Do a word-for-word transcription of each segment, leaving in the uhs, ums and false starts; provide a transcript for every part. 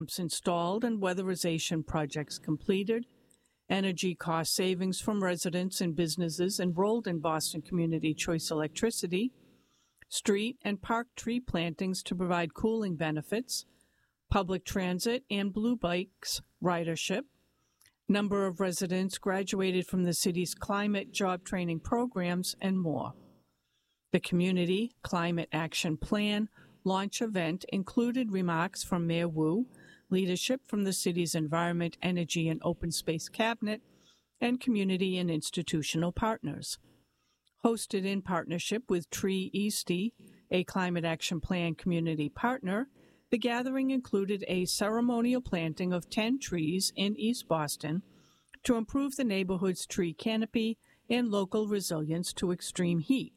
installed and weatherization projects completed, energy cost savings from residents and businesses enrolled in Boston Community Choice Electricity, street and park tree plantings to provide cooling benefits, public transit and Blue Bikes ridership, number of residents graduated from the city's climate job training programs, and more. The Community Climate Action Plan launch event included remarks from Mayor Wu, leadership from the city's Environment, Energy, and Open Space Cabinet, and community and institutional partners. Hosted in partnership with Tree Eastie, a Climate Action Plan community partner, the gathering included a ceremonial planting of ten trees in East Boston to improve the neighborhood's tree canopy and local resilience to extreme heat.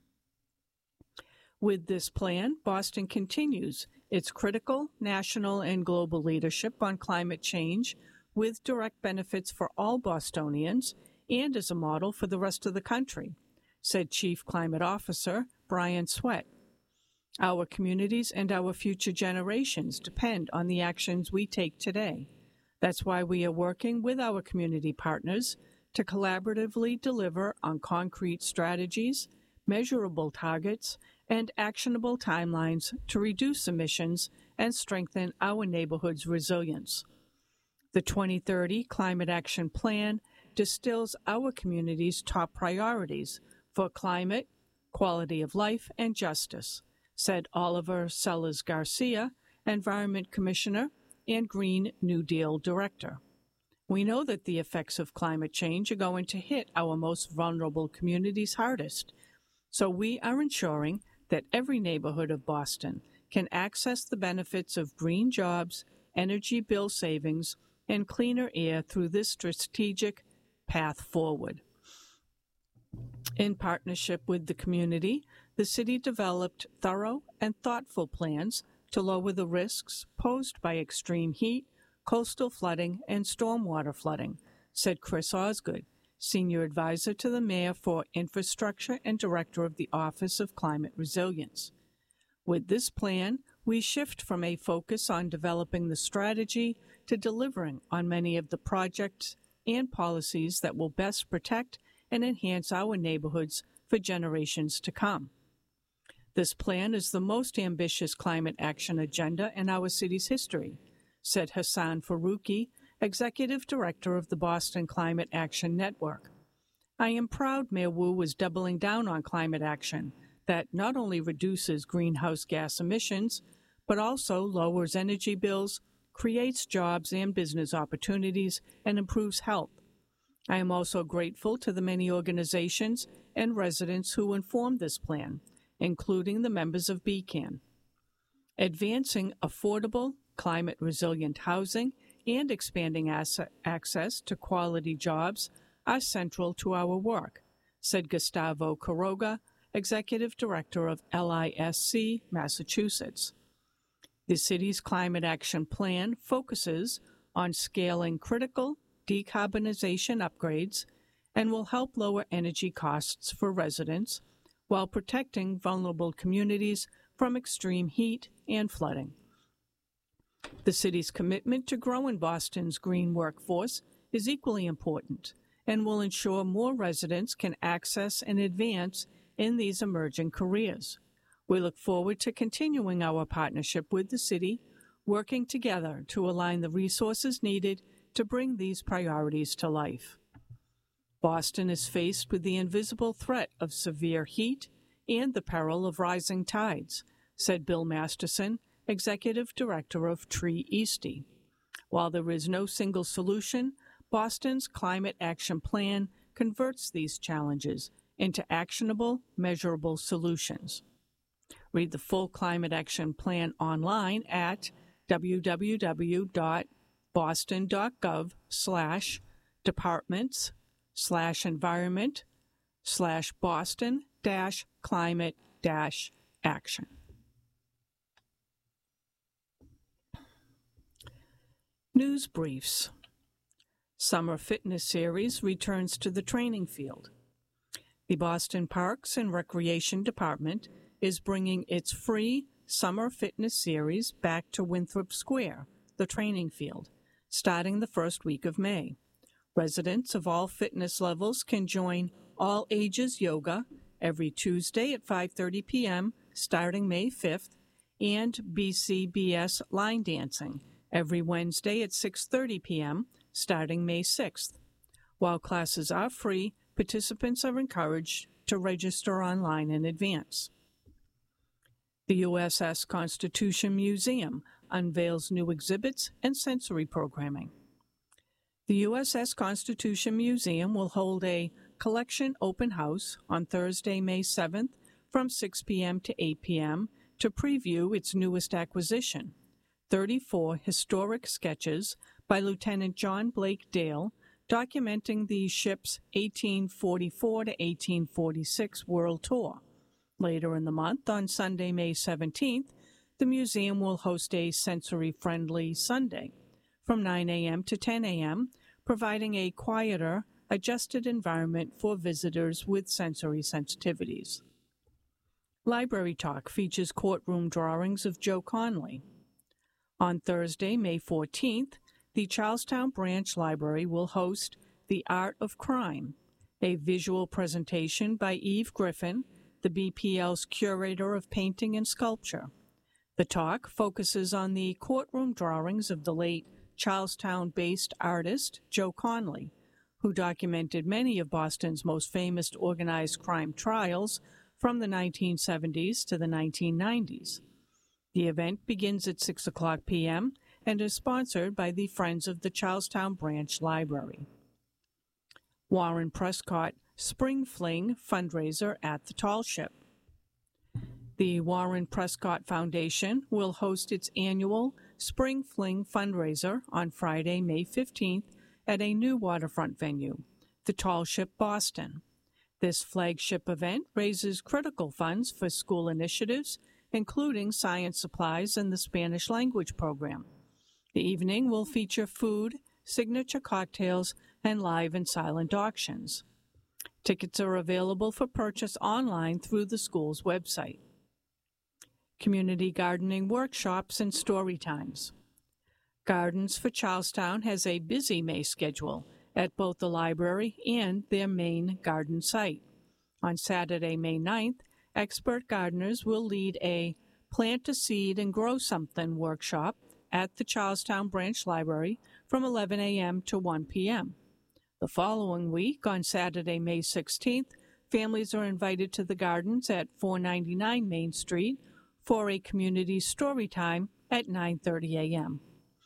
With this plan, Boston continues its critical national and global leadership on climate change with direct benefits for all Bostonians and as a model for the rest of the country, said Chief Climate Officer Brian Sweat. Our communities and our future generations depend on the actions we take today. That's why we are working with our community partners to collaboratively deliver on concrete strategies, measurable targets, and actionable timelines to reduce emissions and strengthen our neighborhood's resilience. The twenty thirty Climate Action Plan distills our community's top priorities for climate, quality of life, and justice, said Oliver Sellers Garcia, Environment Commissioner and Green New Deal Director. We know that the effects of climate change are going to hit our most vulnerable communities hardest, so we are ensuring that every neighborhood of Boston can access the benefits of green jobs, energy bill savings, and cleaner air through this strategic path forward. In partnership with the community, the city developed thorough and thoughtful plans to lower the risks posed by extreme heat, coastal flooding, and stormwater flooding, said Chris Osgood, Senior Advisor to the Mayor for Infrastructure and Director of the Office of Climate Resilience. With this plan, we shift from a focus on developing the strategy to delivering on many of the projects and policies that will best protect and enhance our neighborhoods for generations to come. This plan is the most ambitious climate action agenda in our city's history, said Hassan Faruqi, Executive Director of the Boston Climate Action Network. I am proud Mayor Wu is doubling down on climate action that not only reduces greenhouse gas emissions, but also lowers energy bills, creates jobs and business opportunities, and improves health. I am also grateful to the many organizations and residents who informed this plan, including the members of B C A N. Advancing affordable, climate-resilient housing and expanding access to quality jobs are central to our work, said Gustavo Quiroga, Executive Director of L I S C, Massachusetts. The city's climate action plan focuses on scaling critical decarbonization upgrades and will help lower energy costs for residents while protecting vulnerable communities from extreme heat and flooding. The city's commitment to growing Boston's green workforce is equally important and will ensure more residents can access and advance in these emerging careers. We look forward to continuing our partnership with the city, working together to align the resources needed to bring these priorities to life. Boston is faced with the invisible threat of severe heat and the peril of rising tides, said Bill Masterson, Executive Director of Tree Eastie. While there is no single solution, Boston's Climate Action Plan converts these challenges into actionable, measurable solutions. Read the full Climate Action Plan online at w w w dot boston dot gov slash departments slash environment slash Boston dash climate dash action. News briefs. Summer Fitness Series returns to the training field. The Boston Parks and Recreation Department is bringing its free Summer Fitness Series back to Winthrop Square the training field, starting the first week of May. Residents of all fitness levels can join All Ages Yoga every Tuesday at five thirty p.m. starting May fifth, and B C B S line dancing every Wednesday at six thirty p.m. starting May sixth. While classes are free, participants are encouraged to register online in advance. The U S S Constitution Museum unveils new exhibits and sensory programming. The U S S Constitution Museum will hold a collection open house on Thursday, May seventh from six p.m. to eight p.m. to preview its newest acquisition, thirty-four historic sketches by Lieutenant John Blake Dale documenting the ship's eighteen forty-four to eighteen forty-six world tour. Later in the month, on Sunday, May seventeenth, the museum will host a sensory-friendly Sunday from nine a.m. to ten a.m., providing a quieter, adjusted environment for visitors with sensory sensitivities. Library Talk features courtroom drawings of Joe Conley. On Thursday, May fourteenth, the Charlestown Branch Library will host The Art of Crime, a visual presentation by Eve Griffin, the B P L's curator of painting and sculpture. The talk focuses on the courtroom drawings of the late Charlestown-based artist Joe Conley, who documented many of Boston's most famous organized crime trials from the nineteen seventies to the nineteen nineties. The event begins at six o'clock p.m. and is sponsored by the Friends of the Charlestown Branch Library. Warren Prescott Spring Fling fundraiser at the Tall Ship. The Warren Prescott Foundation will host its annual Spring Fling fundraiser on Friday, May fifteenth at a new waterfront venue, the Tall Ship Boston. This flagship event raises critical funds for school initiatives, including science supplies and the Spanish language program. The evening will feature food, signature cocktails, and live and silent auctions. Tickets are available for purchase online through the school's website. Community gardening workshops and story times. Gardens for Charlestown has a busy May schedule at both the library and their main garden site. On Saturday, May ninth, expert gardeners will lead a Plant a Seed and Grow Something workshop at the Charlestown Branch Library from eleven a.m. to one p.m. The following week, on Saturday, May sixteenth, families are invited to the gardens at four ninety-nine Main Street for a community story time at nine thirty a.m.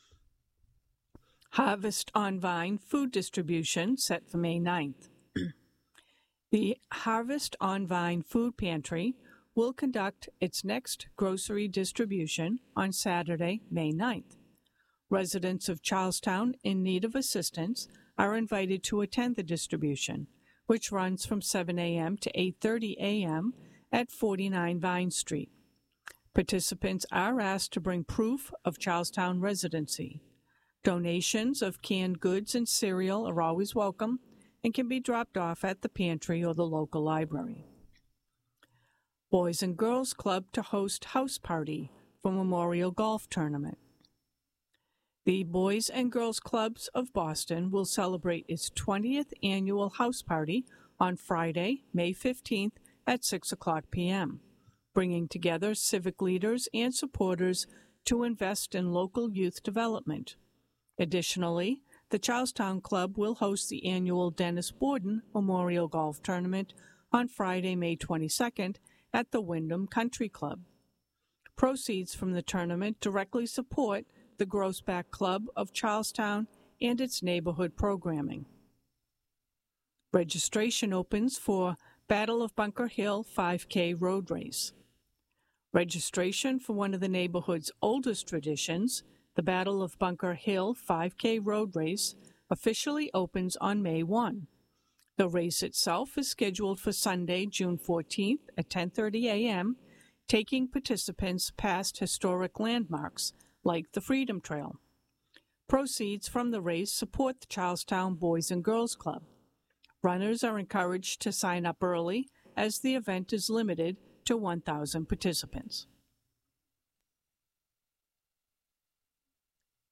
Harvest on Vine food distribution set for May ninth. The Harvest on Vine Food Pantry will conduct its next grocery distribution on Saturday, May ninth. Residents of Charlestown in need of assistance are invited to attend the distribution, which runs from seven a.m. to eight thirty a.m. at forty-nine Vine Street. Participants are asked to bring proof of Charlestown residency. Donations of canned goods and cereal are always welcome and can be dropped off at the pantry or the local library. Boys and Girls Club to host house party for Memorial Golf Tournament. The Boys and Girls Clubs of Boston will celebrate its twentieth annual house party on Friday, May fifteenth at six o'clock p.m., bringing together civic leaders and supporters to invest in local youth development. Additionally, the Charlestown Club will host the annual Dennis Borden Memorial Golf Tournament on Friday, May twenty-second at the Wyndham Country Club. Proceeds from the tournament directly support the Grossback Club of Charlestown and its neighborhood programming. Registration opens for Battle of Bunker Hill five K Road Race. Registration for one of the neighborhood's oldest traditions, the Battle of Bunker Hill five K Road Race, officially opens on May first. The race itself is scheduled for Sunday, June fourteenth at ten thirty a.m., taking participants past historic landmarks like the Freedom Trail. Proceeds from the race support the Charlestown Boys and Girls Club. Runners are encouraged to sign up early as the event is limited to one thousand participants.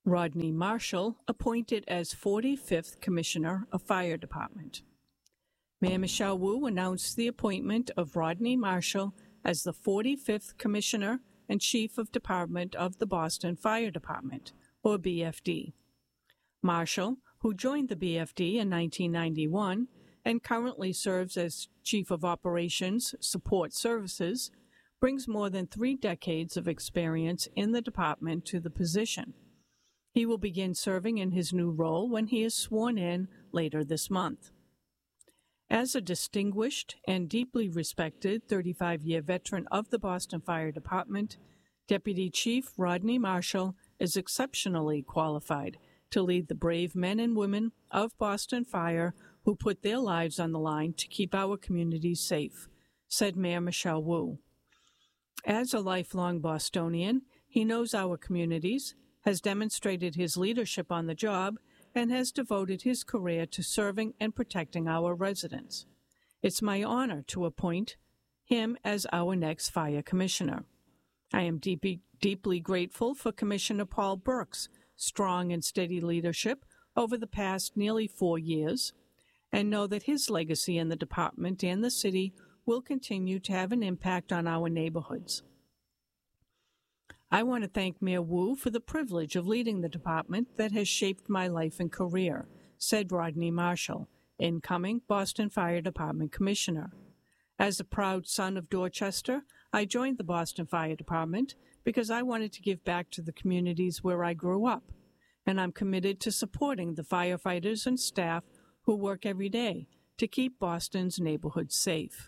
Rodney Marshall appointed as forty-fifth Commissioner of Fire Department. Mayor Michelle Wu announced the appointment of Rodney Marshall as the forty-fifth Commissioner and Chief of Department of the Boston Fire Department, or B F D. Marshall, who joined the B F D in nineteen ninety-one and currently serves as Chief of Operations Support Services, brings more than three decades of experience in the department to the position. He will begin serving in his new role when he is sworn in later this month. As a distinguished and deeply respected thirty-five-year veteran of the Boston Fire Department, Deputy Chief Rodney Marshall is exceptionally qualified to lead the brave men and women of Boston Fire who put their lives on the line to keep our communities safe, said Mayor Michelle Wu. As a lifelong Bostonian, he knows our communities, has demonstrated his leadership on the job, and has devoted his career to serving and protecting our residents. It's my honor to appoint him as our next fire commissioner. I am deeply, deeply grateful for Commissioner Paul Burke's strong and steady leadership over the past nearly four years, and know that his legacy in the department and the city will continue to have an impact on our neighborhoods. I want to thank Mayor Wu for the privilege of leading the department that has shaped my life and career, said Rodney Marshall, incoming Boston Fire Department Commissioner. As a proud son of Dorchester, I joined the Boston Fire Department because I wanted to give back to the communities where I grew up, and I'm committed to supporting the firefighters and staff who work every day to keep Boston's neighborhoods safe.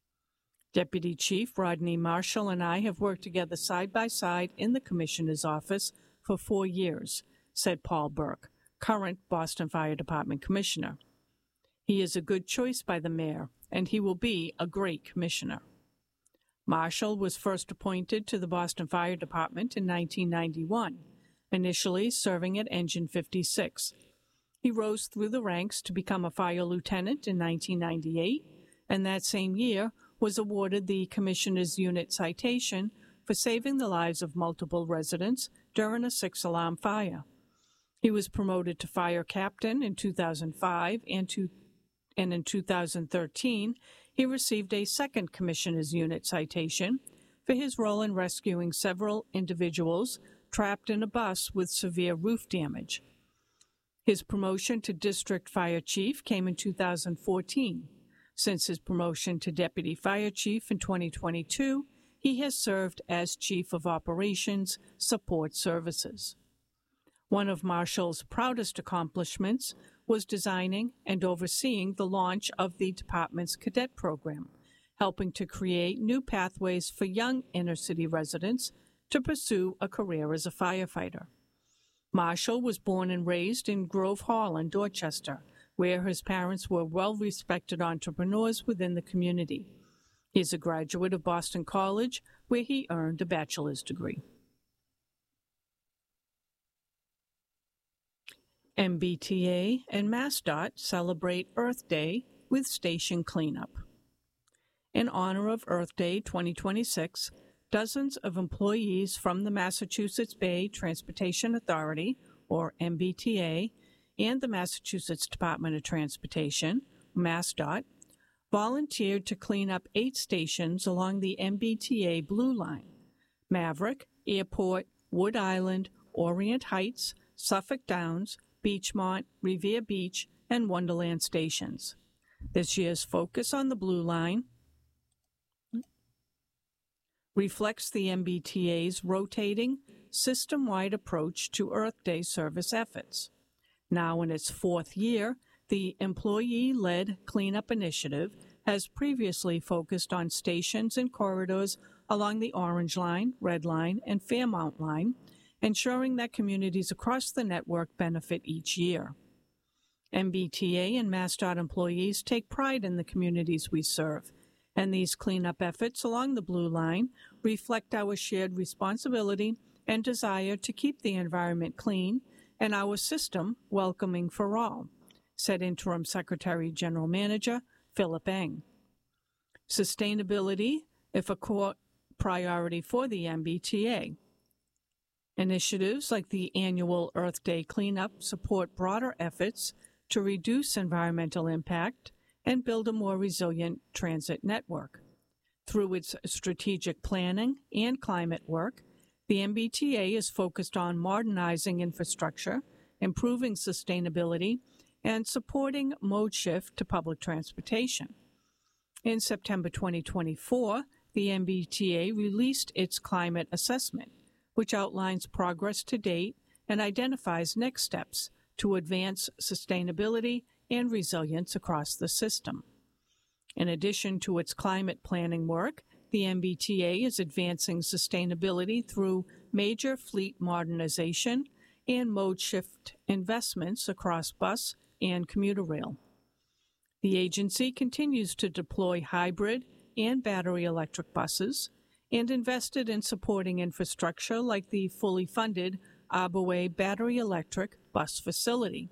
Deputy Chief Rodney Marshall and I have worked together side by side in the Commissioner's office for four years, said Paul Burke, current Boston Fire Department Commissioner. He is a good choice by the mayor, and he will be a great commissioner. Marshall was first appointed to the Boston Fire Department in nineteen ninety-one, initially serving at Engine fifty-six. He rose through the ranks to become a fire lieutenant in nineteen ninety-eight, and that same year was awarded the Commissioner's Unit Citation for saving the lives of multiple residents during a six-alarm fire. He was promoted to fire captain in two thousand five, and, to, and in two thousand thirteen, he received a second Commissioner's Unit Citation for his role in rescuing several individuals trapped in a bus with severe roof damage. His promotion to District Fire Chief came in two thousand fourteen. Since his promotion to Deputy Fire Chief in twenty twenty-two, he has served as Chief of Operations Support Services. One of Marshall's proudest accomplishments was designing and overseeing the launch of the department's cadet program, helping to create new pathways for young inner-city residents to pursue a career as a firefighter. Marshall was born and raised in Grove Hall in Dorchester, where his parents were well-respected entrepreneurs within the community. He is a graduate of Boston College, where he earned a bachelor's degree. M B T A and MassDOT celebrate Earth Day with station cleanup. In honor of Earth Day twenty twenty-six, dozens of employees from the Massachusetts Bay Transportation Authority, or M B T A, and the Massachusetts Department of Transportation, MassDOT, volunteered to clean up eight stations along the M B T A Blue Line: Maverick, Airport, Wood Island, Orient Heights, Suffolk Downs, Beachmont, Revere Beach, and Wonderland stations. This year's focus on the Blue Line reflects the M B T A's rotating, system-wide approach to Earth Day service efforts. Now in its fourth year, the employee-led cleanup initiative has previously focused on stations and corridors along the Orange Line, Red Line, and Fairmount Line, ensuring that communities across the network benefit each year. M B T A and MassDOT employees take pride in the communities we serve, and these cleanup efforts along the Blue Line reflect our shared responsibility and desire to keep the environment clean and our system welcoming for all, said Interim Secretary General Manager Philip Eng. Sustainability is a core priority for the M B T A. Initiatives like the annual Earth Day cleanup support broader efforts to reduce environmental impact and build a more resilient transit network. Through its strategic planning and climate work, the M B T A is focused on modernizing infrastructure, improving sustainability, and supporting mode shift to public transportation. In September twenty twenty-four, the M B T A released its climate assessment, which outlines progress to date and identifies next steps to advance sustainability and resilience across the system. In addition to its climate planning work, the M B T A is advancing sustainability through major fleet modernization and mode shift investments across bus and commuter rail. The agency continues to deploy hybrid and battery electric buses and invested in supporting infrastructure like the fully funded Arbor Battery Electric Bus Facility.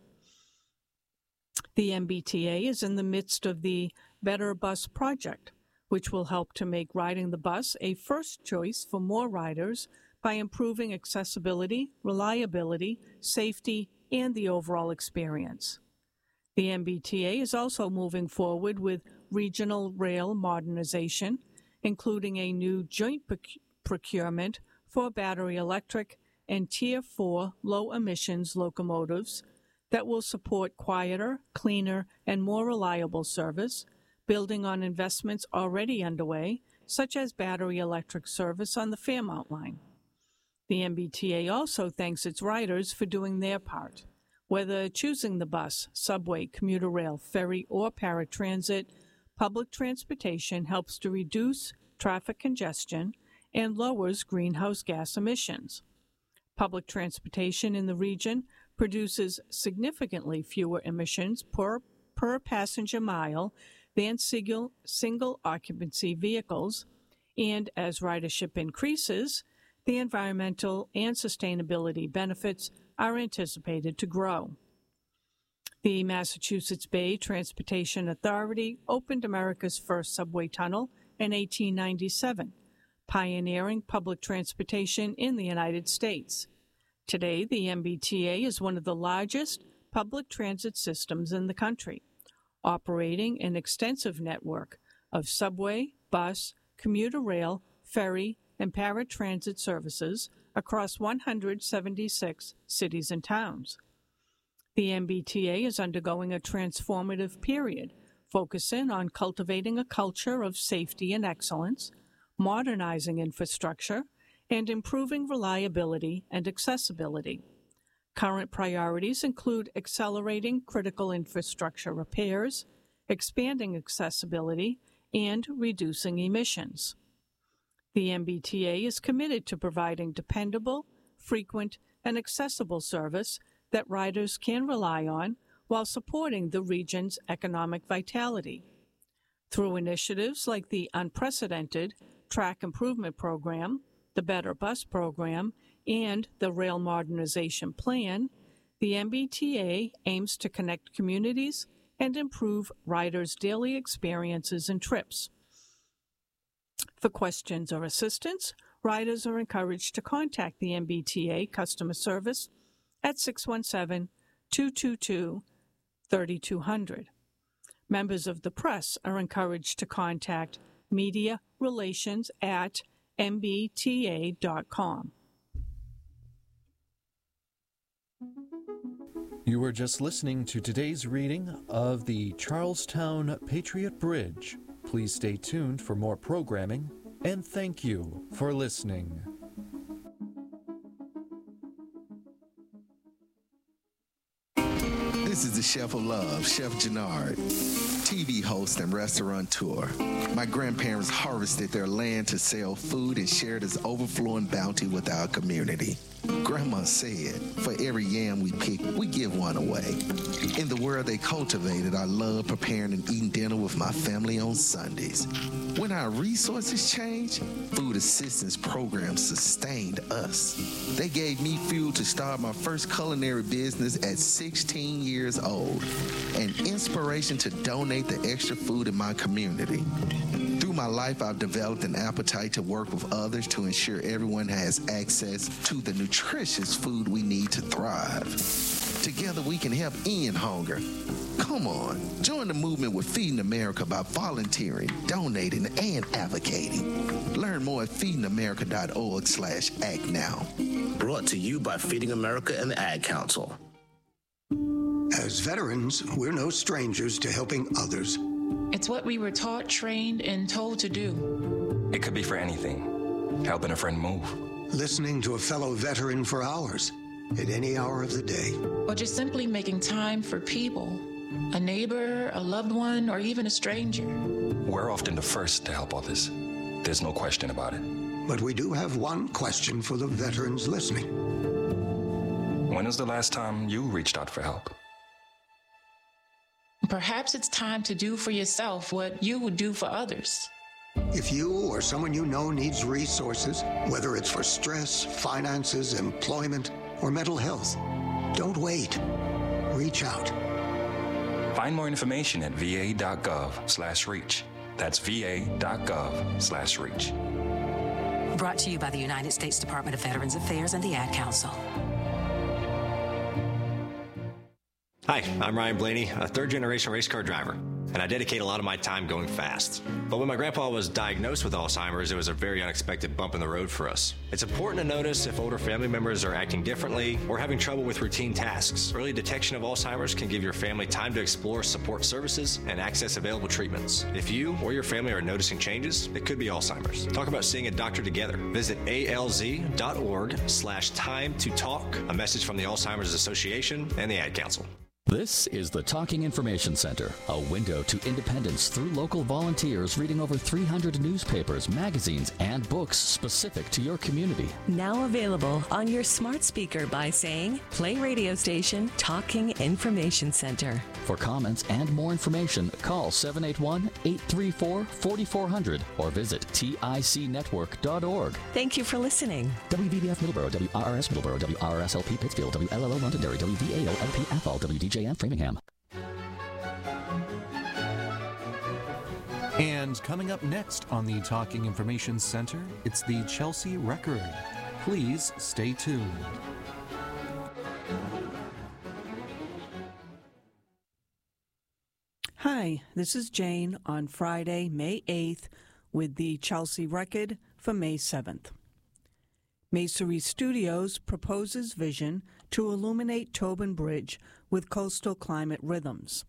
The M B T A is in the midst of the Better Bus Project, which will help to make riding the bus a first choice for more riders by improving accessibility, reliability, safety, and the overall experience. The M B T A is also moving forward with regional rail modernization, including a new joint procurement for battery electric and Tier four low-emissions locomotives that will support quieter, cleaner, and more reliable service, building on investments already underway, such as battery electric service on the Fairmount line. The M B T A also thanks its riders for doing their part. Whether choosing the bus, subway, commuter rail, ferry, or paratransit, public transportation helps to reduce traffic congestion and lowers greenhouse gas emissions. Public transportation in the region produces significantly fewer emissions per, per passenger mile than single, single occupancy vehicles, and as ridership increases, the environmental and sustainability benefits are anticipated to grow. The Massachusetts Bay Transportation Authority opened America's first subway tunnel in eighteen ninety-seven, pioneering public transportation in the United States. Today, the M B T A is one of the largest public transit systems in the country, operating an extensive network of subway, bus, commuter rail, ferry, and paratransit services across one hundred seventy-six cities and towns. The M B T A is undergoing a transformative period, focusing on cultivating a culture of safety and excellence, modernizing infrastructure, and improving reliability and accessibility. Current priorities include accelerating critical infrastructure repairs, expanding accessibility, and reducing emissions. The M B T A is committed to providing dependable, frequent, and accessible service that riders can rely on while supporting the region's economic vitality. Through initiatives like the unprecedented Track Improvement Program, the Better Bus Program, and the Rail Modernization Plan, the M B T A aims to connect communities and improve riders' daily experiences and trips. For questions or assistance, riders are encouraged to contact the M B T A customer service at six one seven, two two two, three two zero zero. Members of the press are encouraged to contact media relations at m b t a dot com. You were just listening to today's reading of the Charlestown Patriot Bridge. Please stay tuned for more programming, and thank you for listening. This is the Chef of Love, Chef Jannard, T V host and restaurateur. My grandparents harvested their land to sell food and share this overflowing bounty with our community. Grandma said, for every yam we pick, we give one away. In the world they cultivated, I love preparing and eating dinner with my family on Sundays. When our resources changed, food assistance programs sustained us. They gave me fuel to start my first culinary business at sixteen years old, and inspiration to donate the extra food in my community. Through Through my life, I've developed an appetite to work with others to ensure everyone has access to the nutritious food we need to thrive. Together, we can help end hunger. Come on, join the movement with Feeding America by volunteering, donating, and advocating. Learn more at feedingamerica.org slash act now. Brought to you by Feeding America and the Ad Council. As veterans, we're no strangers to helping others. It's what we were taught, trained, and told to do. It could be for anything. Helping a friend move. Listening to a fellow veteran for hours, at any hour of the day. Or just simply making time for people. A neighbor, a loved one, or even a stranger. We're often the first to help others. There's no question about it. But we do have one question for the veterans listening. When was the last time you reached out for help? Perhaps it's time to do for yourself what you would do for others. If you or someone you know needs resources, whether it's for stress, finances, employment, or mental health, don't wait. Reach out. Find more information at va.gov slash reach. That's va.gov slash reach. Brought to you by the United States Department of Veterans Affairs and the Ad Council. Hi, I'm Ryan Blaney, a third-generation race car driver, and I dedicate a lot of my time going fast. But when my grandpa was diagnosed with Alzheimer's, it was a very unexpected bump in the road for us. It's important to notice if older family members are acting differently or having trouble with routine tasks. Early detection of Alzheimer's can give your family time to explore support services and access available treatments. If you or your family are noticing changes, it could be Alzheimer's. Talk about seeing a doctor together. Visit alz.org slash time to talk. A message from the Alzheimer's Association and the Ad Council. This is the Talking Information Center, a window to independence through local volunteers reading over three hundred newspapers, magazines, and books specific to your community. Now available on your smart speaker by saying, play radio station Talking Information Center. For comments and more information, call seven eight one, eight three four, four four zero zero or visit tic network dot org. Thank you for listening. W V B F Middleborough, W R R S Middleborough, W R R S L P Pittsfield, W L L O Londonderry, W V A O L P Athol, W D J M Framingham. And coming up next on the Talking Information Center, it's the Chelsea Record. Please stay tuned. Hi, this is Jane on Friday, May eighth, with the Chelsea Record for May seventh. Masonry Studios proposes vision to illuminate Tobin Bridge with coastal climate rhythms.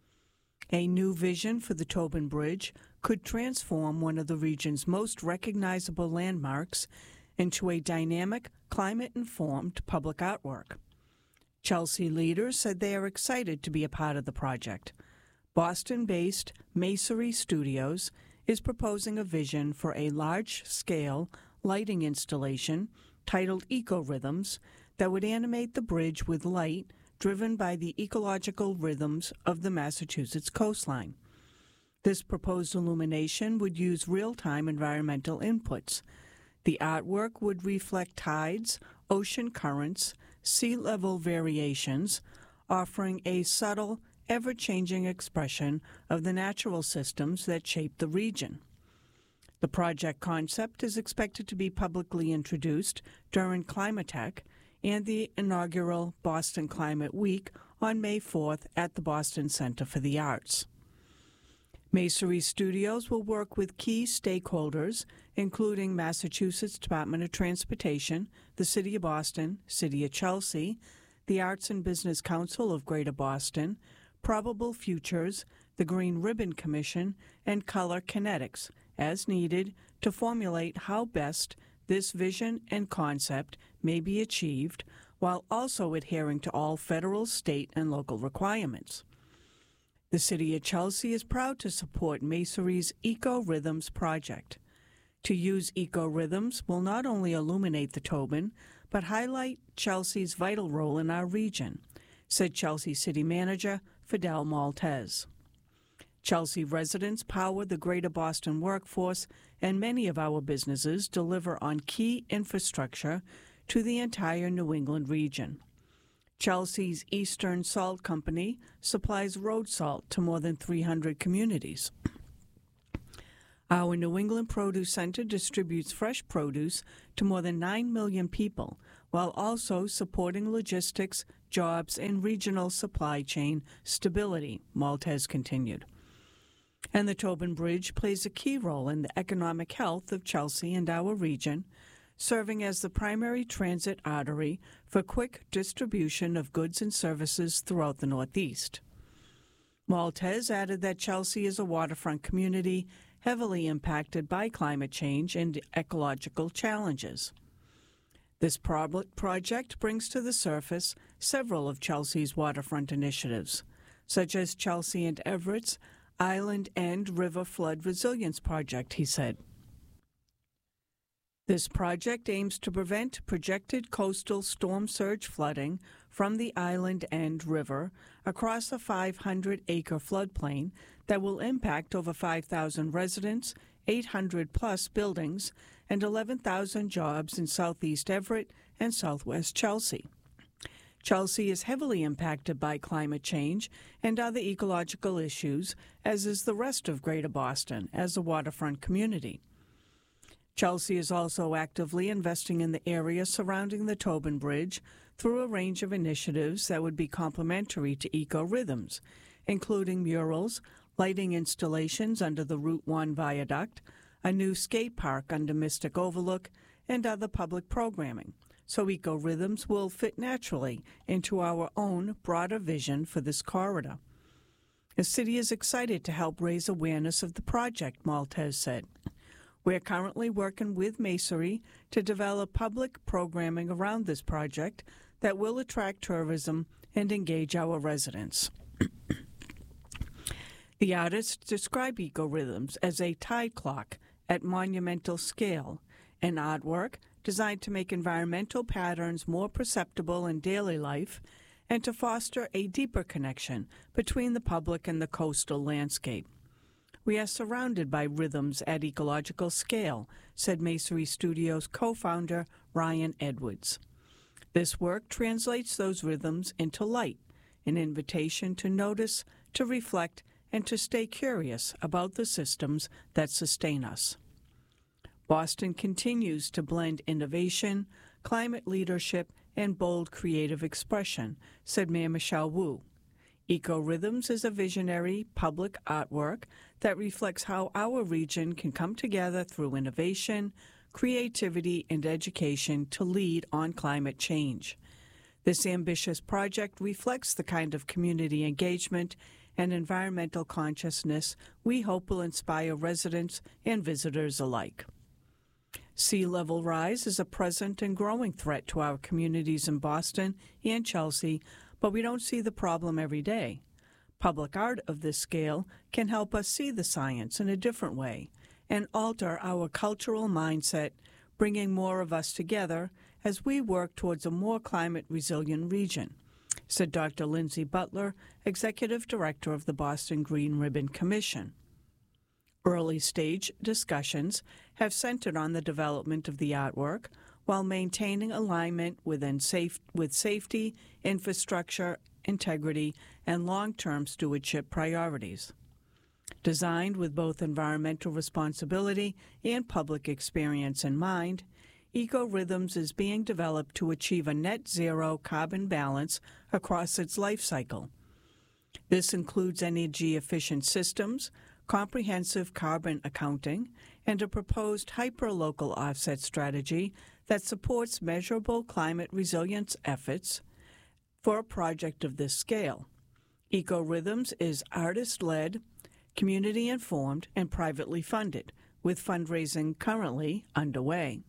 A new vision for the Tobin Bridge could transform one of the region's most recognizable landmarks into a dynamic, climate-informed public artwork. Chelsea leaders said they are excited to be a part of the project. Boston-based Masonry Studios is proposing a vision for a large-scale lighting installation titled Eco Rhythms that would animate the bridge with light driven by the ecological rhythms of the Massachusetts coastline. This proposed illumination would use real-time environmental inputs. The artwork would reflect tides, ocean currents, sea level variations, offering a subtle, ever-changing expression of the natural systems that shape the region. The project concept is expected to be publicly introduced during Climatech and the inaugural Boston Climate Week on May fourth at the Boston Center for the Arts. Masonry Studios will work with key stakeholders, including Massachusetts Department of Transportation, the City of Boston, City of Chelsea, the Arts and Business Council of Greater Boston, Probable Futures, the Green Ribbon Commission, and Color Kinetics, as needed to formulate how best this vision and concept may be achieved while also adhering to all federal, state, and local requirements. The City of Chelsea is proud to support Masonry's Eco Rhythms project. To use Eco Rhythms will not only illuminate the Tobin, but highlight Chelsea's vital role in our region, said Chelsea City Manager Fidel Maltez. Chelsea residents power the Greater Boston workforce, and many of our businesses deliver on key infrastructure to the entire New England region. Chelsea's Eastern Salt Company supplies road salt to more than three hundred communities. Our New England Produce Center distributes fresh produce to more than nine million people, while also supporting logistics, jobs, and regional supply chain stability, Maltez continued. And the Tobin Bridge plays a key role in the economic health of Chelsea and our region, serving as the primary transit artery for quick distribution of goods and services throughout the Northeast. Maltez added that Chelsea is a waterfront community heavily impacted by climate change and ecological challenges. This pro- project brings to the surface several of Chelsea's waterfront initiatives, such as Chelsea and Everett's Island End River Flood Resilience Project, he said. This project aims to prevent projected coastal storm surge flooding from the Island End River across a five hundred acre floodplain that will impact over five thousand residents, eight hundred plus buildings, and eleven thousand jobs in southeast Everett and southwest Chelsea. Chelsea is heavily impacted by climate change and other ecological issues, as is the rest of Greater Boston as a waterfront community. Chelsea is also actively investing in the area surrounding the Tobin Bridge through a range of initiatives that would be complementary to Eco-Rhythms, including murals, lighting installations under the Route one viaduct, a new skate park under Mystic Overlook, and other public programming, so Eco-Rhythms will fit naturally into our own broader vision for this corridor. The city is excited to help raise awareness of the project, Maltez said. We're currently working with Masonry to develop public programming around this project that will attract tourism and engage our residents. The artists describe Eco-Rhythms as a tide clock at monumental scale, an artwork designed to make environmental patterns more perceptible in daily life and to foster a deeper connection between the public and the coastal landscape. We are surrounded by rhythms at ecological scale, said Masonry Studios co-founder Ryan Edwards. This work translates those rhythms into light, an invitation to notice, to reflect, and to stay curious about the systems that sustain us. Boston continues to blend innovation, climate leadership, and bold creative expression, said Mayor Michelle Wu. Eco-Rhythms is a visionary public artwork that reflects how our region can come together through innovation, creativity, and education to lead on climate change. This ambitious project reflects the kind of community engagement and environmental consciousness we hope will inspire residents and visitors alike. Sea level rise is a present and growing threat to our communities in Boston and Chelsea, but we don't see the problem every day. Public art of this scale can help us see the science in a different way and alter our cultural mindset, bringing more of us together as we work towards a more climate-resilient region, said Doctor Lindsay Butler, Executive Director of the Boston Green Ribbon Commission. Early-stage discussions have centered on the development of the artwork while maintaining alignment within safe, with safety, infrastructure, integrity, and long-term stewardship priorities. Designed with both environmental responsibility and public experience in mind, Eco-Rhythms is being developed to achieve a net-zero carbon balance across its life cycle. This includes energy-efficient systems, comprehensive carbon accounting, and a proposed hyper-local offset strategy that supports measurable climate resilience efforts for a project of this scale. Eco-Rhythms is artist-led, community-informed, and privately funded, with fundraising currently underway.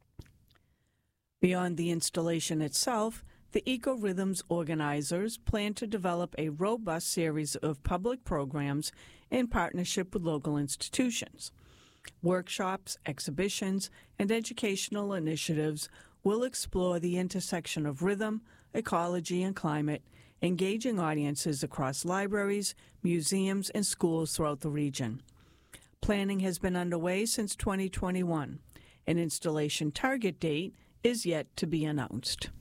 Beyond the installation itself, the Eco-Rhythms organizers plan to develop a robust series of public programs in partnership with local institutions. Workshops, exhibitions, and educational initiatives will explore the intersection of rhythm, ecology, and climate, engaging audiences across libraries, museums, and schools throughout the region. Planning has been underway since twenty twenty-one. An installation target date is yet to be announced.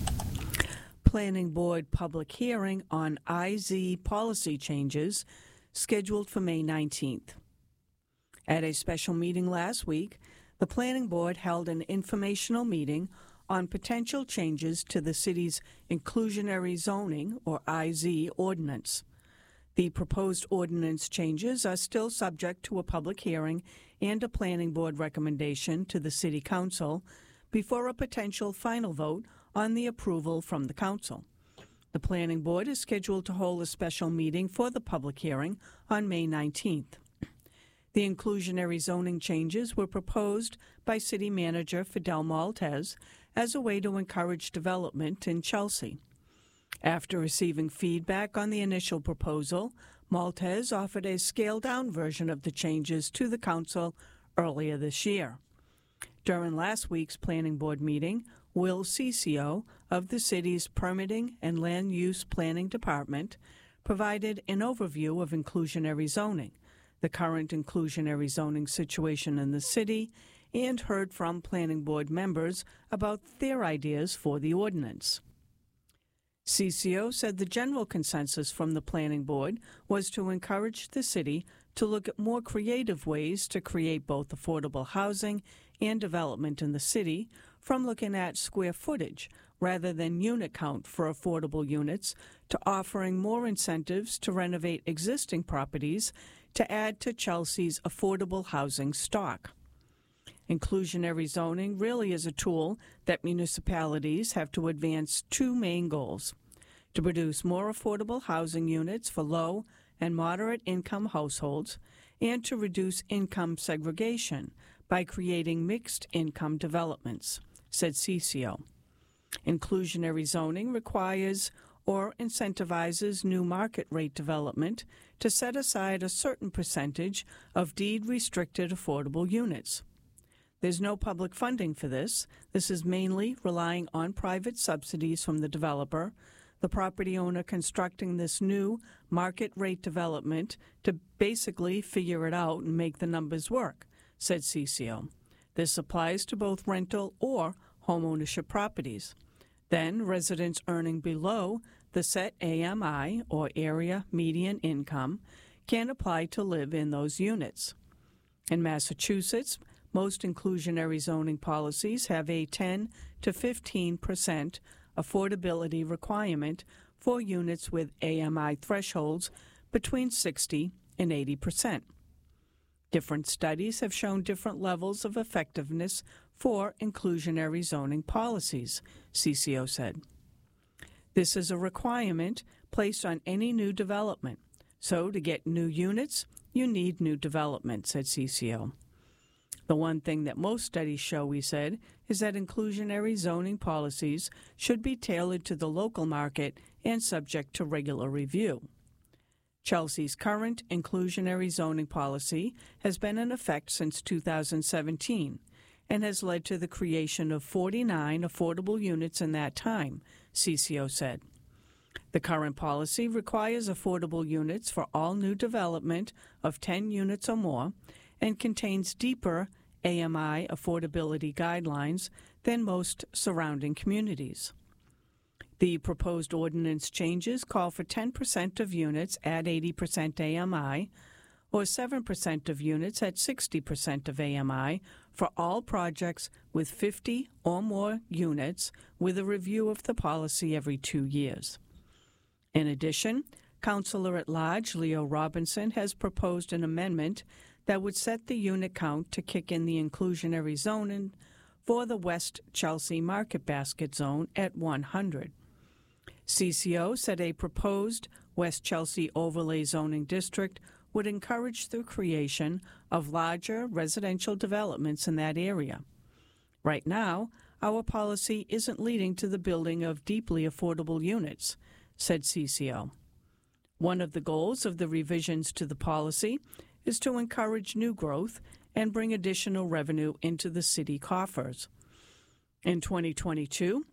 Planning Board public hearing on I Z policy changes scheduled for May nineteenth. At a special meeting last week, the Planning Board held an informational meeting on potential changes to the city's inclusionary zoning, or I Z, ordinance. The proposed ordinance changes are still subject to a public hearing and a Planning Board recommendation to the City Council before a potential final vote on the approval from the Council. The Planning Board is scheduled to hold a special meeting for the public hearing on May nineteenth. The inclusionary zoning changes were proposed by City Manager Fidel Maltez as a way to encourage development in Chelsea. After receiving feedback on the initial proposal, Maltez offered a scaled-down version of the changes to the Council earlier this year. During last week's Planning Board meeting, Will Cicio of the city's Permitting and Land Use Planning Department provided an overview of inclusionary zoning, the current inclusionary zoning situation in the city, and heard from Planning Board members about their ideas for the ordinance. Cicio said the general consensus from the Planning Board was to encourage the city to look at more creative ways to create both affordable housing and development in the city, from looking at square footage rather than unit count for affordable units to offering more incentives to renovate existing properties to add to Chelsea's affordable housing stock. Inclusionary zoning really is a tool that municipalities have to advance two main goals: to produce more affordable housing units for low and moderate income households, and to reduce income segregation by creating mixed income developments, said Cicio. Inclusionary zoning requires or incentivizes new market rate development to set aside a certain percentage of deed-restricted affordable units. There's no public funding for this. This is mainly relying on private subsidies from the developer, the property owner constructing this new market rate development to basically figure it out and make the numbers work, said Cicio. This applies to both rental or homeownership properties. Then, residents earning below the set A M I, or area median income, can apply to live in those units. In Massachusetts, most inclusionary zoning policies have a ten to fifteen percent affordability requirement for units with A M I thresholds between sixty and eighty percent. Different studies have shown different levels of effectiveness for inclusionary zoning policies, Cicio said. This is a requirement placed on any new development. So to get new units, you need new development, said Cicio. The one thing that most studies show, he said, is that inclusionary zoning policies should be tailored to the local market and subject to regular review. Chelsea's current inclusionary zoning policy has been in effect since two thousand seventeen and has led to the creation of forty-nine affordable units in that time, Cicio said. The current policy requires affordable units for all new development of ten units or more and contains deeper A M I affordability guidelines than most surrounding communities. The proposed ordinance changes call for ten percent of units at eighty percent A M I or seven percent of units at sixty percent of A M I for all projects with fifty or more units, with a review of the policy every two years. In addition, Councilor at Large Leo Robinson has proposed an amendment that would set the unit count to kick in the inclusionary zoning for the West Chelsea Market Basket Zone at one hundred. Cicio said a proposed West Chelsea Overlay Zoning District would encourage the creation of larger residential developments in that area. Right now, our policy isn't leading to the building of deeply affordable units, said Cicio. One of the goals of the revisions to the policy is to encourage new growth and bring additional revenue into the city coffers. In twenty twenty-two,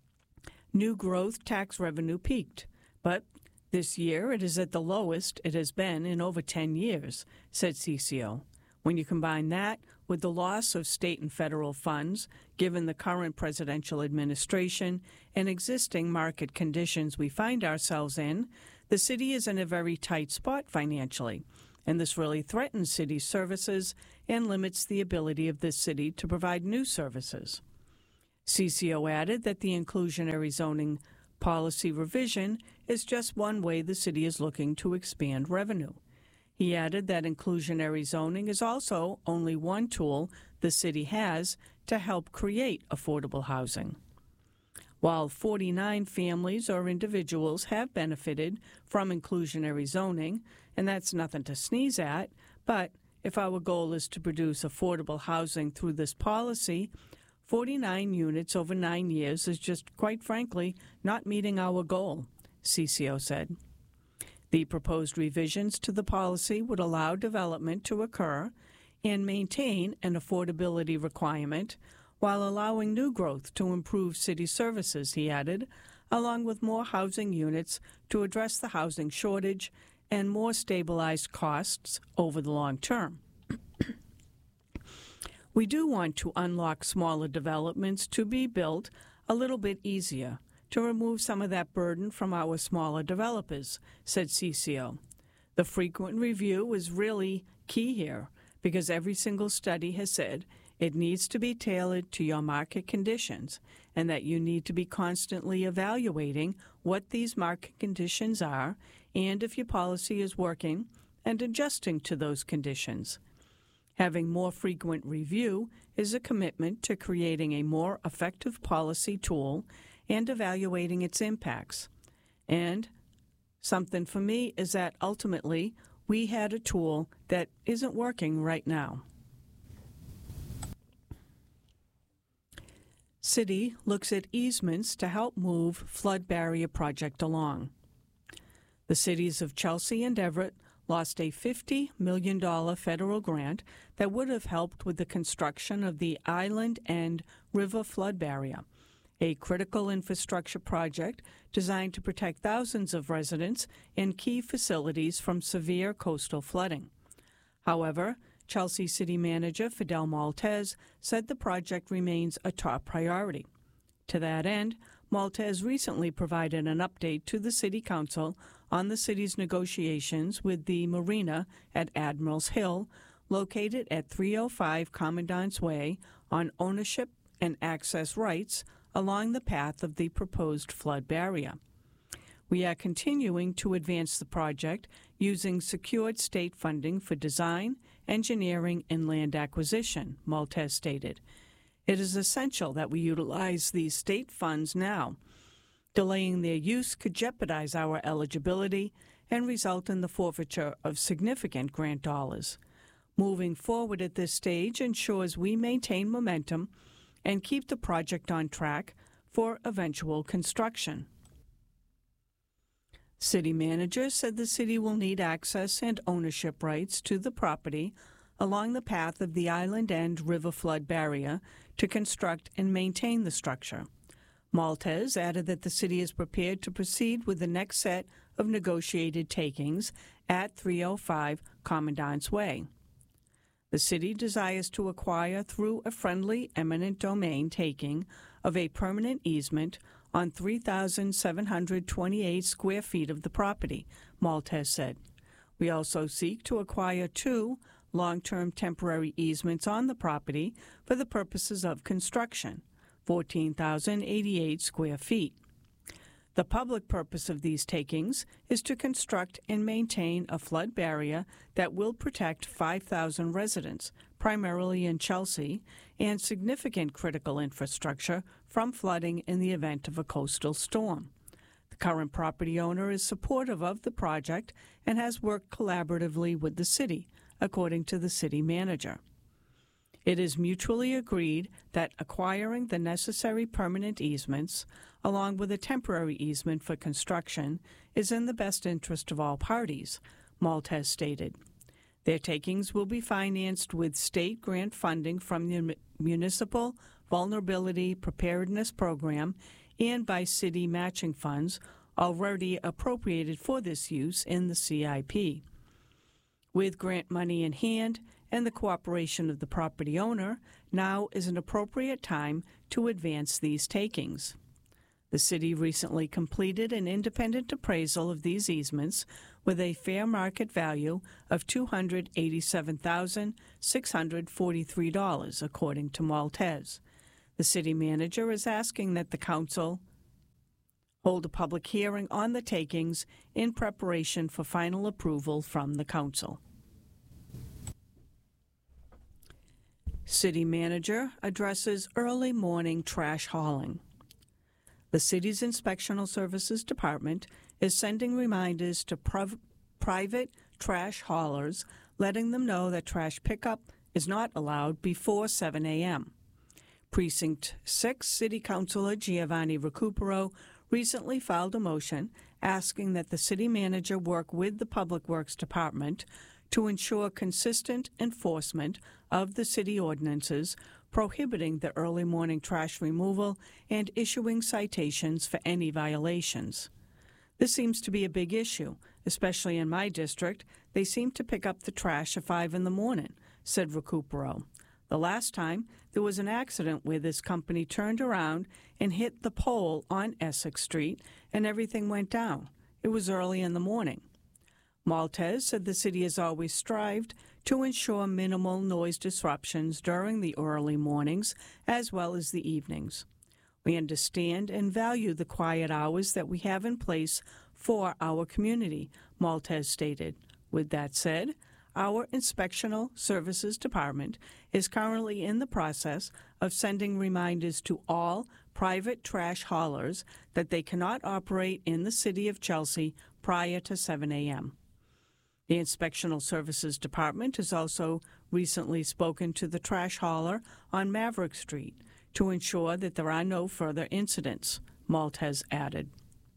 new growth tax revenue peaked, but this year it is at the lowest it has been in over ten years, said Cicio. When you combine that with the loss of state and federal funds, given the current presidential administration and existing market conditions we find ourselves in, the city is in a very tight spot financially, and this really threatens city services and limits the ability of this city to provide new services. C C O added that the inclusionary zoning policy revision is just one way the city is looking to expand revenue. He added that inclusionary zoning is also only one tool the city has to help create affordable housing. While forty-nine families or individuals have benefited from inclusionary zoning, and that's nothing to sneeze at, but if our goal is to produce affordable housing through this policy, forty-nine units over nine years is just, quite frankly, not meeting our goal, C C O said. The proposed revisions to the policy would allow development to occur and maintain an affordability requirement while allowing new growth to improve city services, he added, along with more housing units to address the housing shortage and more stabilized costs over the long term. We do want to unlock smaller developments to be built a little bit easier to remove some of that burden from our smaller developers, said C C O. The frequent review is really key here because every single study has said it needs to be tailored to your market conditions and that you need to be constantly evaluating what these market conditions are and if your policy is working and adjusting to those conditions. Having more frequent review is a commitment to creating a more effective policy tool and evaluating its impacts. And something for me is that ultimately we had a tool that isn't working right now. City looks at easements to help move flood barrier project along. The cities of Chelsea and Everett lost a fifty million dollars federal grant that would have helped with the construction of the Island End River Flood Barrier, a critical infrastructure project designed to protect thousands of residents and key facilities from severe coastal flooding. However, Chelsea City Manager Fidel Maltez said the project remains a top priority. To that end, Maltez recently provided an update to the City Council on the city's negotiations with the marina at Admirals Hill, located at three oh five Commandant's Way, on ownership and access rights along the path of the proposed flood barrier. We are continuing to advance the project using secured state funding for design, engineering, and land acquisition, Maltez stated. It is essential that we utilize these state funds now. Delaying their use could jeopardize our eligibility and result in the forfeiture of significant grant dollars. Moving forward at this stage ensures we maintain momentum and keep the project on track for eventual construction. City manager said the city will need access and ownership rights to the property along the path of the Island End River Flood Barrier to construct and maintain the structure. Maltez added that the city is prepared to proceed with the next set of negotiated takings at three oh five Commandant's Way. The city desires to acquire through a friendly eminent domain taking of a permanent easement on three thousand seven hundred twenty-eight square feet of the property, Maltez said. We also seek to acquire two long-term temporary easements on the property for the purposes of construction, fourteen thousand eighty-eight square feet. The public purpose of these takings is to construct and maintain a flood barrier that will protect five thousand residents, primarily in Chelsea, and significant critical infrastructure from flooding in the event of a coastal storm. The current property owner is supportive of the project and has worked collaboratively with the city, according to the city manager. It is mutually agreed that acquiring the necessary permanent easements, along with a temporary easement for construction, is in the best interest of all parties, Maltez stated. Their takings will be financed with state grant funding from the Municipal Vulnerability Preparedness Program and by city matching funds already appropriated for this use in the C I P. With grant money in hand and the cooperation of the property owner, now is an appropriate time to advance these takings. The city recently completed an independent appraisal of these easements with a fair market value of two hundred eighty-seven thousand six hundred forty-three dollars, according to Maltese. The city manager is asking that the council hold a public hearing on the takings in preparation for final approval from the council. City manager addresses early morning trash hauling. The city's Inspectional Services Department is sending reminders to prov- private trash haulers, letting them know that trash pickup is not allowed before seven a.m. Precinct six City Councilor Giovanni Recupero recently filed a motion asking that the city manager work with the Public Works Department to ensure consistent enforcement of the city ordinances prohibiting the early morning trash removal and issuing citations for any violations. This seems to be a big issue, especially in my district. They seem to pick up the trash at five in the morning, said Recupero. The last time, there was an accident where this company turned around and hit the pole on Essex Street, and everything went down. It was early in the morning. Maltese said the city has always strived to ensure minimal noise disruptions during the early mornings as well as the evenings. We understand and value the quiet hours that we have in place for our community, Maltese stated. With that said, our Inspectional Services Department is currently in the process of sending reminders to all private trash haulers that they cannot operate in the city of Chelsea prior to seven a.m. The Inspectional Services Department has also recently spoken to the trash hauler on Maverick Street to ensure that there are no further incidents, Maltese added.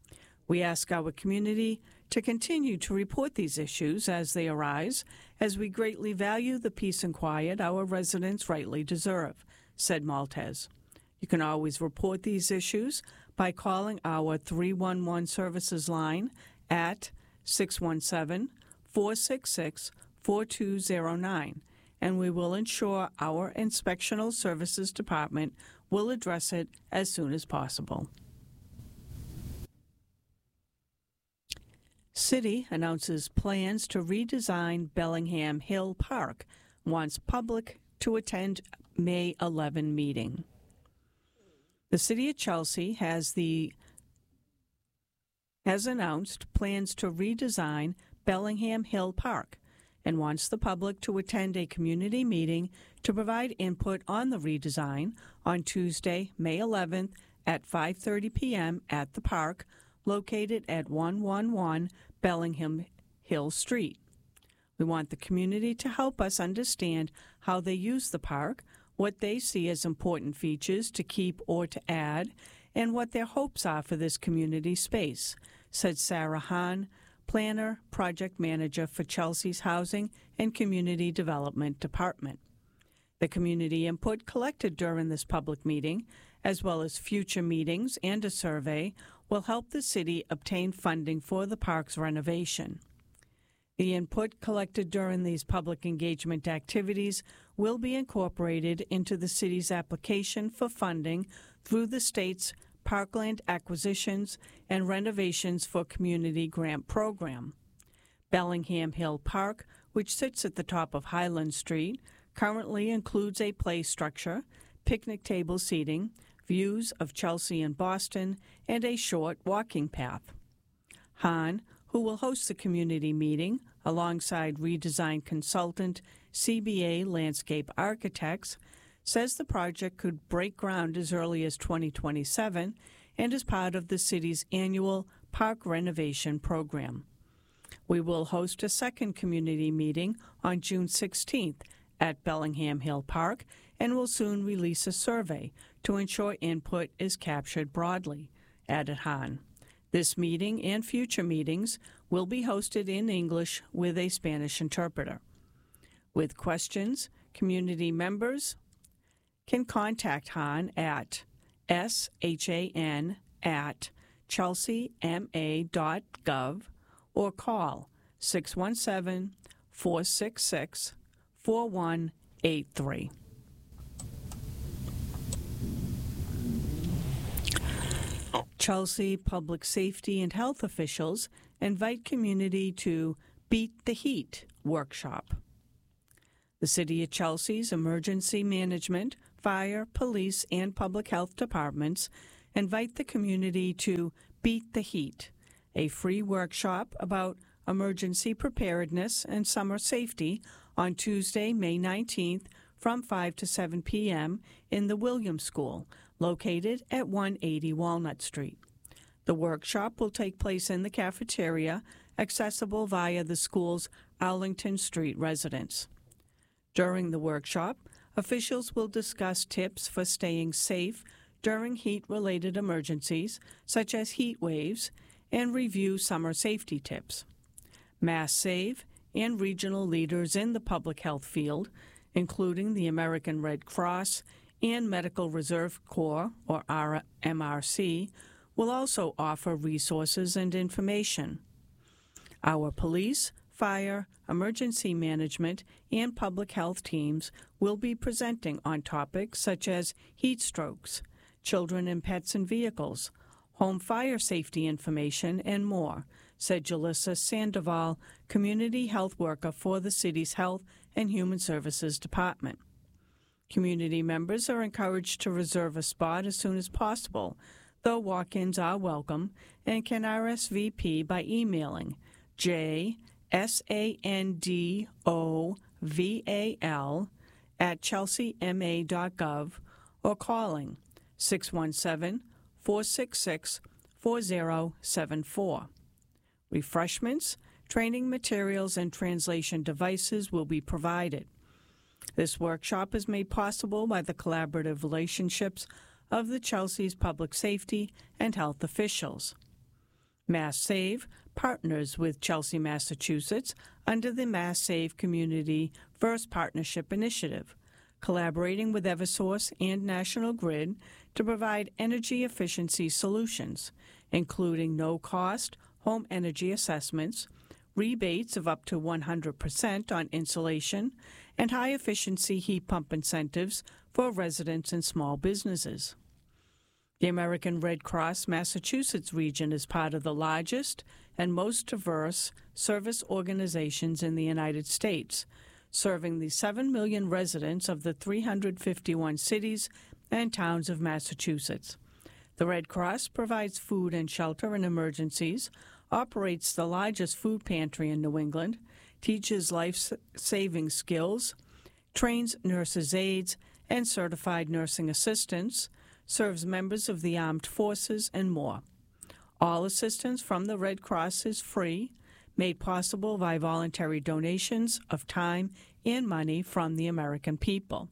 We ask our community to continue to report these issues as they arise, as we greatly value the peace and quiet our residents rightly deserve, said Maltese. You can always report these issues by calling our three one one services line at six one seven, four six six, four two zero nine, and we will ensure our Inspectional Services Department will address it as soon as possible. City announces plans to redesign Bellingham Hill Park, wants public to attend May eleventh meeting. The City of Chelsea has the has announced plans to redesign Bellingham Hill Park and wants the public to attend a community meeting to provide input on the redesign on Tuesday, May eleventh at five thirty p.m. at the park located at one eleven Bellingham Hill Street. We want the community to help us understand how they use the park, what they see as important features to keep or to add, and what their hopes are for this community space, said Sarah Hahn, Planner, Project Manager for Chelsea's Housing and Community Development Department. The community input collected during this public meeting, as well as future meetings and a survey, will help the city obtain funding for the park's renovation. The input collected during these public engagement activities will be incorporated into the city's application for funding through the state's Parkland Acquisitions and Renovations for Community Grant Program. Bellingham Hill Park, which sits at the top of Highland Street, currently includes a play structure, picnic table seating, views of Chelsea and Boston, and a short walking path. Hahn, who will host the community meeting alongside redesign consultant C B A Landscape Architects, says the project could break ground as early as twenty twenty-seven and is part of the city's annual park renovation program. We will host a second community meeting on June sixteenth at Bellingham Hill Park and will soon release a survey to ensure input is captured broadly, added Hahn. This meeting and future meetings will be hosted in English with a Spanish interpreter. With questions, community members can contact Hahn at shan at chelseama dot gov or call six one seven, four six six, four one eight three. Chelsea public safety and health officials invite community to Beat the Heat workshop. The City of Chelsea's emergency management, fire, police, and public health departments invite the community to Beat the Heat, a free workshop about emergency preparedness and summer safety on Tuesday, May nineteenth from five to seven p.m. in the Williams School, located at one eighty Walnut Street. The workshop will take place in the cafeteria, accessible via the school's Arlington Street residence. During the workshop, officials will discuss tips for staying safe during heat-related emergencies, such as heat waves, and review summer safety tips. Mass Save and regional leaders in the public health field, including the American Red Cross and Medical Reserve Corps, or M R C, will also offer resources and information. Our police, fire, emergency management, and public health teams will be presenting on topics such as heat strokes, children and pets in vehicles, home fire safety information, and more, said Jalissa Sandoval, community health worker for the city's Health and Human Services Department. Community members are encouraged to reserve a spot as soon as possible, though walk-ins are welcome, and can R S V P by emailing J S A N D O V A L at chelsea m a dot gov or calling six one seven, four six six, four zero seven four. Refreshments, training materials, and translation devices will be provided. This workshop is made possible by the collaborative relationships of the Chelsea's public safety and health officials. Mass Save partners with Chelsea, Massachusetts under the Mass Save Community First Partnership Initiative, collaborating with Eversource and National Grid to provide energy efficiency solutions, including no-cost home energy assessments, rebates of up to one hundred percent on insulation, and high-efficiency heat pump incentives for residents and small businesses. The American Red Cross Massachusetts region is part of the largest and most diverse service organizations in the United States, serving the seven million residents of the three hundred fifty-one cities and towns of Massachusetts. The Red Cross provides food and shelter in emergencies, operates the largest food pantry in New England, teaches life-saving skills, trains nurses' aides and certified nursing assistants, serves members of the armed forces, and more. All assistance from the Red Cross is free, made possible by voluntary donations of time and money from the American people.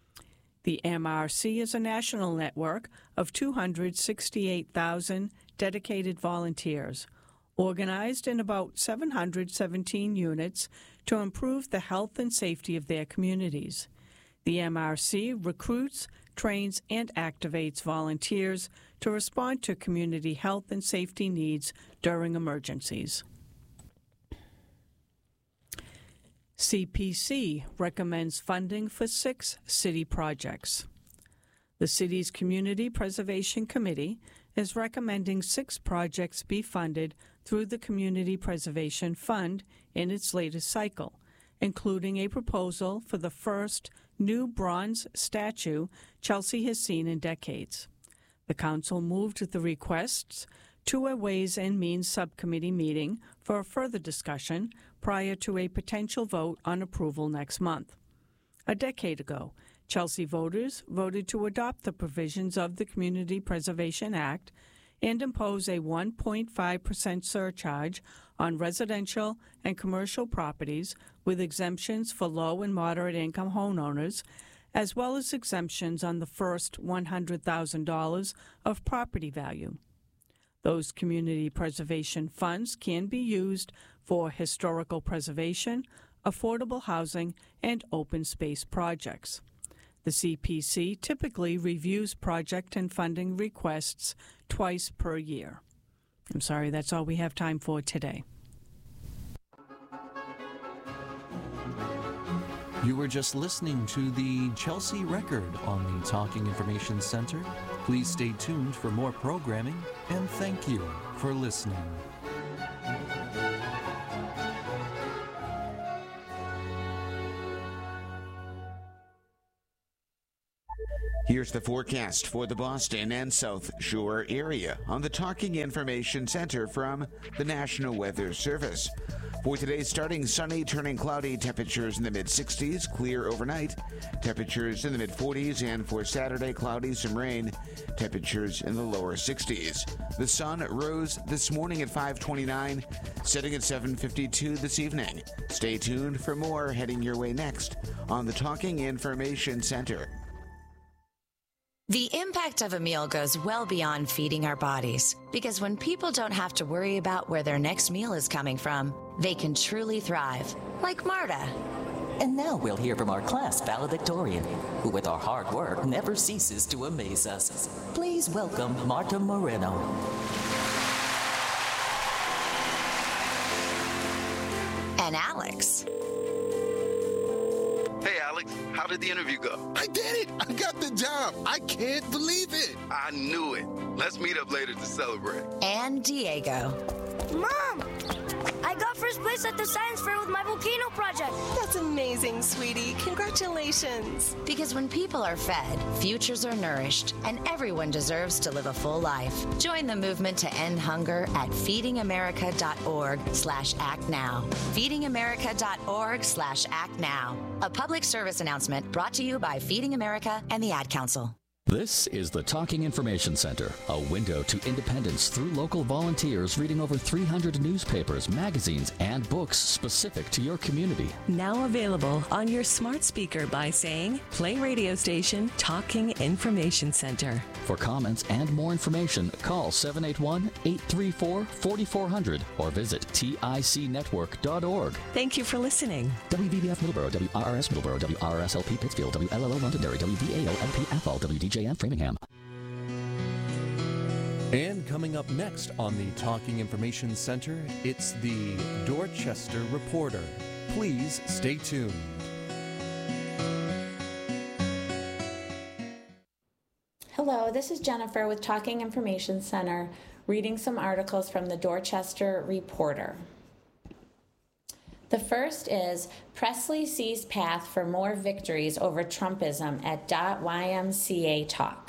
The M R C is a national network of two hundred sixty-eight thousand dedicated volunteers, organized in about seven hundred seventeen units to improve the health and safety of their communities. The M R C recruits, trains, and activates volunteers to respond to community health and safety needs during emergencies. C P C recommends funding for six city projects. The city's Community Preservation Committee is recommending six projects be funded through the Community Preservation Fund in its latest cycle, including a proposal for the first new bronze statue Chelsea has seen in decades. The council moved the requests to a Ways and Means Subcommittee meeting for a further discussion prior to a potential vote on approval next month. A decade ago, Chelsea voters voted to adopt the provisions of the Community Preservation Act and impose a one point five percent surcharge on residential and commercial properties with exemptions for low and moderate income homeowners, as well as exemptions on the first one hundred thousand dollars of property value. Those community preservation funds can be used for historical preservation, affordable housing, and open space projects. The C P C typically reviews project and funding requests twice per year. I'm sorry, that's all we have time for today. You were just listening to the Chelsea Record on the Talking Information Center. Please stay tuned for more programming and thank you for listening. Here's the forecast for the Boston and South Shore area on the Talking Information Center from the National Weather Service. For today, starting sunny, turning cloudy, temperatures in the mid-sixties, clear overnight, temperatures in the mid-forties, and for Saturday, cloudy, some rain, temperatures in the lower sixties. The sun rose this morning at five twenty-nine, setting at seven fifty-two this evening. Stay tuned for more heading your way next on the Talking Information Center. The impact of a meal goes well beyond feeding our bodies, because when people don't have to worry about where their next meal is coming from, they can truly thrive, like Marta. And now we'll hear from our class valedictorian, who with our hard work never ceases to amaze us. Please welcome Marta Moreno. And Alex. Hey, Alex, how did the interview go? I did it! I got the job! I can't believe it! I knew it. Let's meet up later to celebrate. And Diego. Mom! I got first place at the science fair with my volcano project. That's amazing, sweetie. Congratulations. Because when people are fed, futures are nourished, and everyone deserves to live a full life. Join the movement to end hunger at feedingamerica.org slash act now. feedingamerica.org slash act now. A public service announcement brought to you by Feeding America and the Ad Council. This is the Talking Information Center, a window to independence through local volunteers reading over three hundred newspapers, magazines, and books specific to your community. Now available on your smart speaker by saying, play radio station Talking Information Center. For comments and more information, call seven eight one, eight three four, four four zero zero or visit tic network dot org. Thank you for listening. W V B F Middleborough, W R R S Middleborough, W R R S L P Pittsfield, W L L O Londonderry, W V A O L P Athol, W D J M Framingham. And coming up next on the Talking Information Center, it's the Dorchester Reporter. Please stay tuned. Hello, this is Jennifer with Talking Information Center, reading some articles from the Dorchester Reporter. The first is, Presley sees path for more victories over Trumpism at Y M C A talk.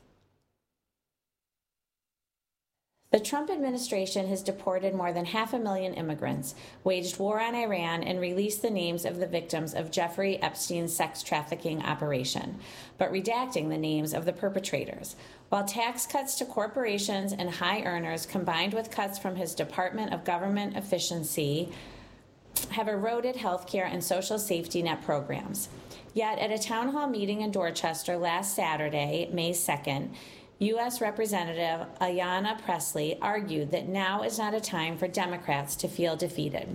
The Trump administration has deported more than half a million immigrants, waged war on Iran, and released the names of the victims of Jeffrey Epstein's sex trafficking operation, but redacting the names of the perpetrators. While tax cuts to corporations and high earners, combined with cuts from his Department of Government Efficiency, have eroded healthcare and social safety net programs. Yet at a town hall meeting in Dorchester last Saturday, May second, U S Representative Ayanna Presley argued that now is not a time for Democrats to feel defeated.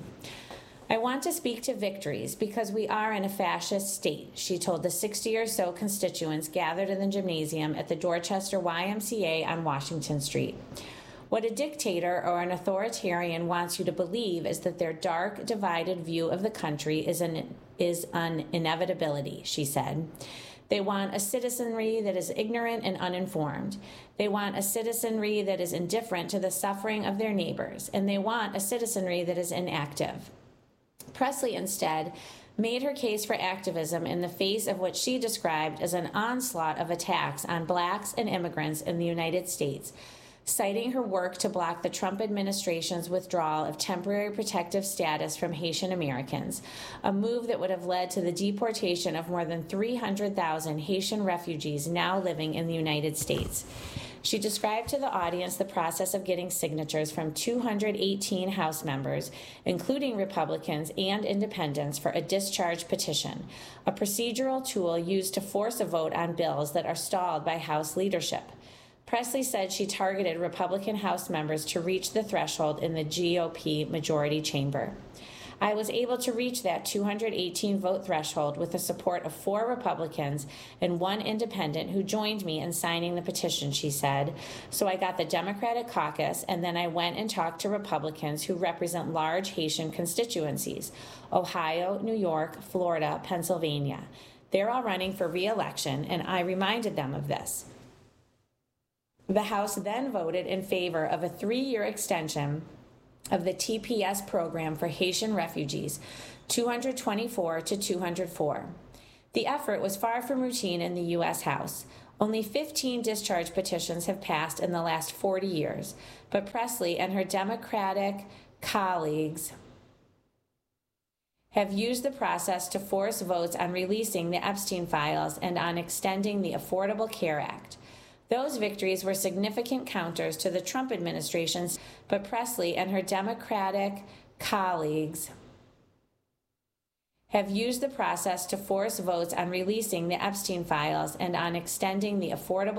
I want to speak to victories because we are in a fascist state, she told the sixty or so constituents gathered in the gymnasium at the Dorchester Y M C A on Washington Street. What a dictator or an authoritarian wants you to believe is that their dark, divided view of the country is an, is an inevitability, she said. They want a citizenry that is ignorant and uninformed. They want a citizenry that is indifferent to the suffering of their neighbors, and they want a citizenry that is inactive. Presley instead made her case for activism in the face of what she described as an onslaught of attacks on blacks and immigrants in the United States, citing her work to block the Trump administration's withdrawal of temporary protective status from Haitian Americans, a move that would have led to the deportation of more than three hundred thousand Haitian refugees now living in the United States. She described to the audience the process of getting signatures from two hundred eighteen House members, including Republicans and independents, for a discharge petition, a procedural tool used to force a vote on bills that are stalled by House leadership. Presley said she targeted Republican House members to reach the threshold in the G O P majority chamber. I was able to reach that two hundred eighteen vote threshold with the support of four Republicans and one independent who joined me in signing the petition, she said. So I got the Democratic caucus, and then I went and talked to Republicans who represent large Haitian constituencies: Ohio, New York, Florida, Pennsylvania. They're all running for re-election, and I reminded them of this. The House then voted in favor of a three-year extension of the T P S program for Haitian refugees, two hundred twenty-four to two hundred four. The effort was far from routine in the U S House. Only fifteen discharge petitions have passed in the last forty years, but Presley and her Democratic colleagues have used the process to force votes on releasing the Epstein files and on extending the Affordable Care Act. Those victories were significant counters to the Trump administration's, but Presley and her Democratic colleagues have used the process to force votes on releasing the Epstein files and on extending the Affordable